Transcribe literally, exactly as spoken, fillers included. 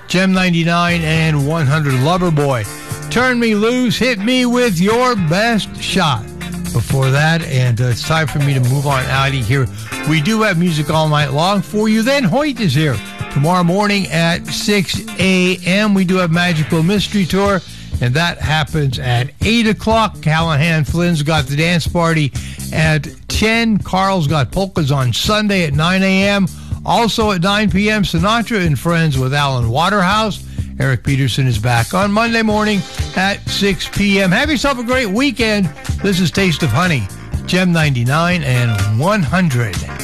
Gem ninety-nine and one hundred Loverboy. Turn Me Loose, Hit Me With Your Best Shot. Before that, and uh, it's time for me to move on out of here. We do have music all night long for you. Then Hoyt is here tomorrow morning at six a.m. We do have Magical Mystery Tour, and that happens at eight o'clock. Callahan Flynn's got the dance party at ten. Carl's got polkas on Sunday at nine a.m. Also at nine p.m., Sinatra and Friends with Alan Waterhouse. Eric Peterson is back on Monday morning at six p.m. Have yourself a great weekend. This is Taste of Honey, Gem ninety-nine and one hundred.